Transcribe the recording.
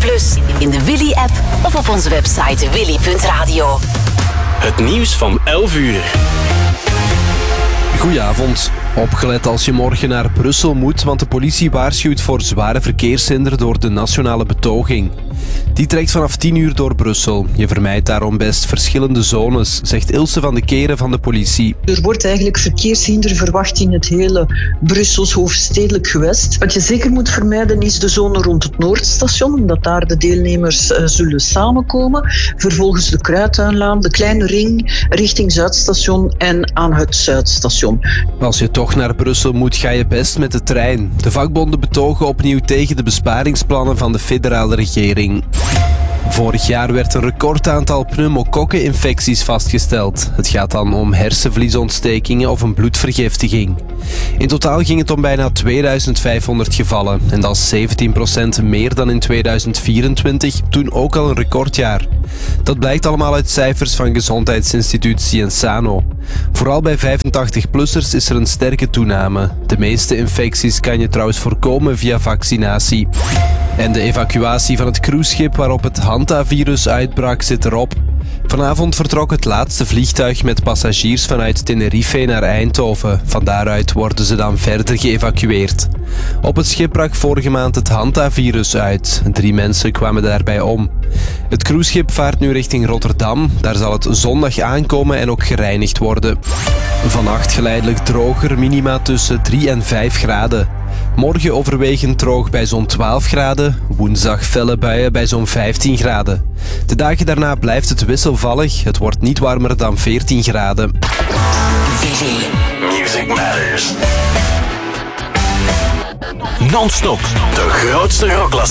in de Willy-app of op onze website willy.radio. Het nieuws van 11 uur. Goedenavond. Opgelet als je morgen naar Brussel moet, want de politie waarschuwt voor zware verkeershinder door de nationale betoging. Die trekt vanaf 10 uur door Brussel. Je vermijdt daarom best verschillende zones, zegt Ilse van de Keren van de politie. Er wordt eigenlijk verkeershinder verwacht in het hele Brussels hoofdstedelijk gewest. Wat je zeker moet vermijden is de zone rond het Noordstation, omdat daar de deelnemers zullen samenkomen. Vervolgens de Kruituinlaan, de Kleine Ring, richting Zuidstation en aan het Zuidstation. Als je toch naar Brussel moet, ga je best met de trein. De vakbonden betogen opnieuw tegen de besparingsplannen van de federale regering. Vorig jaar werd een recordaantal pneumokokkeninfecties vastgesteld. Het gaat dan om hersenvliesontstekingen of een bloedvergiftiging. In totaal ging het om bijna 2500 gevallen en dat is 17% meer dan in 2024, toen ook al een recordjaar. Dat blijkt allemaal uit cijfers van Gezondheidsinstituut Cienzano. Vooral bij 85-plussers is er een sterke toename. De meeste infecties kan je trouwens voorkomen via vaccinatie. En de evacuatie van het cruiseschip waarop het Hantavirus uitbrak zit erop. Vanavond vertrok het laatste vliegtuig met passagiers vanuit Tenerife naar Eindhoven. Van daaruit worden ze dan verder geëvacueerd. Op het schip brak vorige maand het Hantavirus uit. 3 mensen kwamen daarbij om. Het cruiseschip vaart nu richting Rotterdam. Daar zal het zondag aankomen en ook gereinigd worden. Vannacht geleidelijk droger, minima tussen 3 en 5 graden. Morgen overwegend droog bij zo'n 12 graden. Woensdag felle buien bij zo'n 15 graden. De dagen daarna blijft het wisselvallig. Het wordt niet warmer dan 14 graden. Music Matters. Non-stop. De grootste rockklassiekers.